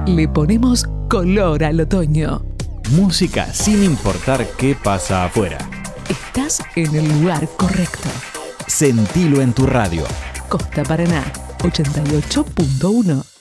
Le ponemos color al otoño. Música sin importar qué pasa afuera. Estás en el lugar correcto. Sentilo en tu radio. Costa Paraná, 88.1.